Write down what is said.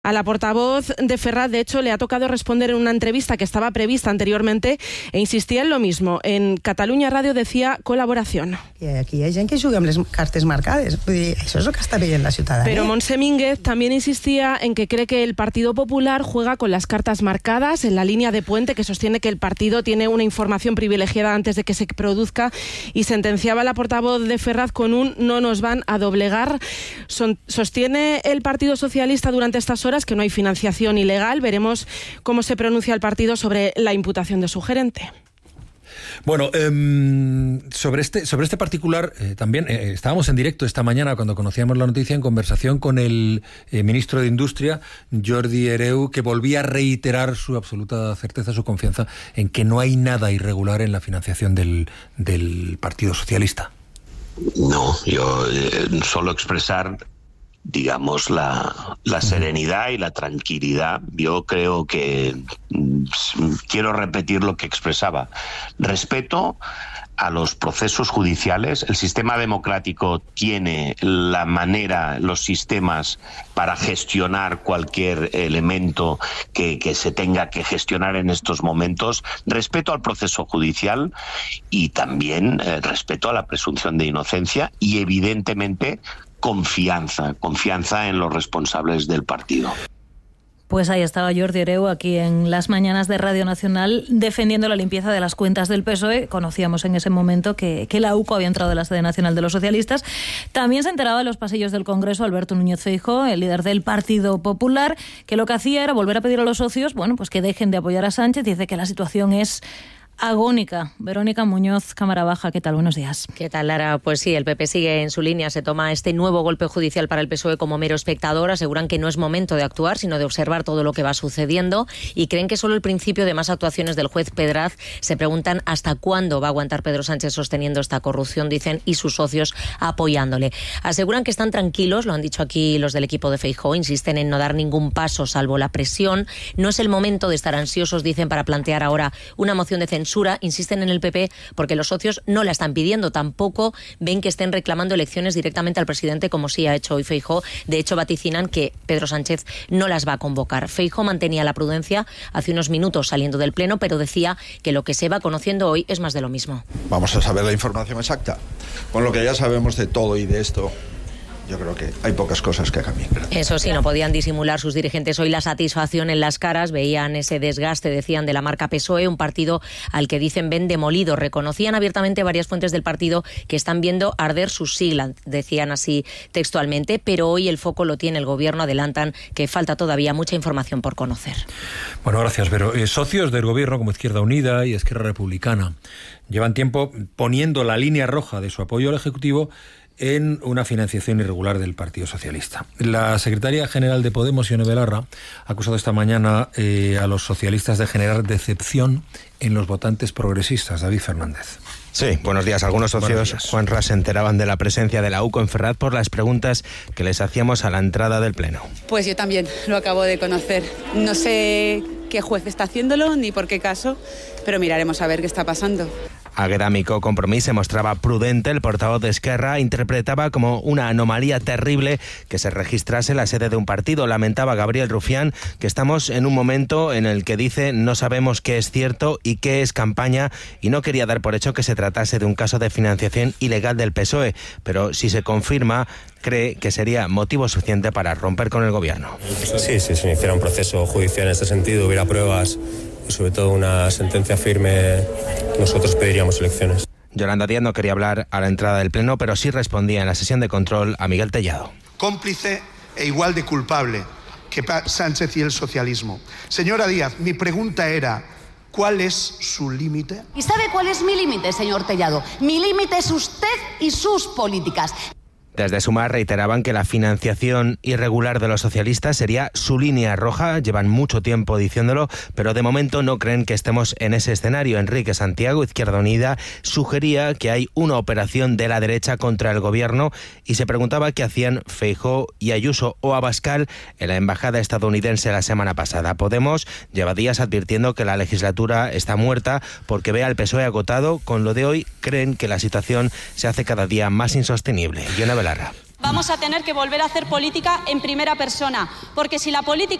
A la portavoz de Ferraz, de hecho, le ha tocado responder en una entrevista que estaba prevista anteriormente e insistía en lo mismo. En Catalunya Ràdio decía col·laboració. Aquí hi ha gent que juga amb les cartes marcades. Vull dir, això és el que està veient la ciutadania. Pero Montse Mínguez también insistía en que cree que el Partido Popular juega con las cartas marcadas en la línea de Puente, que sostiene que el partido tiene una información privilegiada antes de que se produzca, y sentenciaba a la portavoz de Ferraz con un "no nos van a doblegar". Sostiene el Partido Socialista durante estas horas que no hay financiación ilegal. Veremos cómo se pronuncia el partido sobre la imputación de su gerente. Bueno, sobre este particular, también estábamos en directo esta mañana cuando conocíamos la noticia, en conversación con el ministro de Industria, Jordi Hereu, que volvía a reiterar su absoluta certeza, su confianza en que no hay nada irregular en la financiación del Partido Socialista. No, yo solo expresar, digamos, la serenidad y la tranquilidad. Yo creo que quiero repetir lo que expresaba. Respeto a los procesos judiciales. El sistema democrático tiene la manera, los sistemas para gestionar cualquier elemento que se tenga que gestionar en estos momentos. Respeto al proceso judicial y también respeto a la presunción de inocencia y, evidentemente, confianza en los responsables del partido. Pues ahí estaba Jordi Hereu aquí en las mañanas de Radio Nacional defendiendo la limpieza de las cuentas del PSOE. Conocíamos en ese momento que la UCO había entrado en la sede nacional de los socialistas. También se enteraba en los pasillos del Congreso Alberto Núñez Feijóo, el líder del Partido Popular, que lo que hacía era volver a pedir a los socios, pues que dejen de apoyar a Sánchez. Dice que la situación es agónica. Verónica Muñoz, Cámara Baja, ¿qué tal? Buenos días. ¿Qué tal, Lara? Pues sí, el PP sigue en su línea, se toma este nuevo golpe judicial para el PSOE como mero espectador, aseguran que no es momento de actuar, sino de observar todo lo que va sucediendo y creen que solo el principio de más actuaciones del juez Pedraz. Se preguntan hasta cuándo va a aguantar Pedro Sánchez sosteniendo esta corrupción, dicen, y sus socios apoyándole. Aseguran que están tranquilos, lo han dicho aquí los del equipo de Feijóo, insisten en no dar ningún paso salvo la presión. No es el momento de estar ansiosos, dicen, para plantear ahora una moción de censura. Insisten en el PP porque los socios no la están pidiendo, tampoco ven que estén reclamando elecciones directamente al presidente como sí ha hecho hoy Feijóo. De hecho, vaticinan que Pedro Sánchez no las va a convocar. Feijóo mantenía la prudencia hace unos minutos saliendo del pleno, pero decía que lo que se va conociendo hoy es más de lo mismo. Vamos a saber la información exacta. Con lo que ya sabemos de todo y de esto, yo creo que hay pocas cosas que cambien. Eso sí, no podían disimular sus dirigentes hoy la satisfacción en las caras. Veían ese desgaste, decían, de la marca PSOE, un partido al que dicen ven demolido. Reconocían abiertamente varias fuentes del partido que están viendo arder sus siglas, decían así textualmente, pero hoy el foco lo tiene el gobierno. Adelantan que falta todavía mucha información por conocer. Bueno, gracias, Vero. Socios del gobierno como Izquierda Unida y Esquerra Republicana llevan tiempo poniendo la línea roja de su apoyo al Ejecutivo en una financiación irregular del Partido Socialista. La secretaria general de Podemos, Ione Belarra, ha acusado esta mañana a los socialistas de generar decepción en los votantes progresistas. David Fernández. Sí, buenos días. Algunos socios, Juanra, se enteraban de la presencia de la UCO en Ferraz por las preguntas que les hacíamos a la entrada del Pleno. Pues yo también lo acabo de conocer. No sé qué juez está haciéndolo ni por qué caso, pero miraremos a ver qué está pasando. Agrámico Compromís se mostraba prudente. El portavoz de Esquerra interpretaba como una anomalía terrible que se registrase la sede de un partido. Lamentaba Gabriel Rufián que estamos en un momento en el que dice no sabemos qué es cierto y qué es campaña, y no quería dar por hecho que se tratase de un caso de financiación ilegal del PSOE, pero si se confirma, cree que sería motivo suficiente para romper con el gobierno. Sí, si se iniciara un proceso judicial en este sentido, hubiera pruebas y sobre todo una sentencia firme, nosotros pediríamos elecciones. Yolanda Díaz no quería hablar a la entrada del Pleno, pero sí respondía en la sesión de control a Miguel Tellado. Cómplice e igual de culpable que Sánchez y el socialismo. Señora Díaz, mi pregunta era, ¿cuál es su límite? ¿Y sabe cuál es mi límite, señor Tellado? Mi límite es usted y sus políticas. Desde Sumar reiteraban que la financiación irregular de los socialistas sería su línea roja. Llevan mucho tiempo diciéndolo, pero de momento no creen que estemos en ese escenario. Enrique Santiago, Izquierda Unida, sugería que hay una operación de la derecha contra el gobierno y se preguntaba qué hacían Feijóo y Ayuso o Abascal en la embajada estadounidense la semana pasada. Podemos lleva días advirtiendo que la legislatura está muerta porque ve al PSOE agotado. Con lo de hoy creen que la situación se hace cada día más insostenible. Vamos a tener que volver a hacer política en primera persona, porque si la política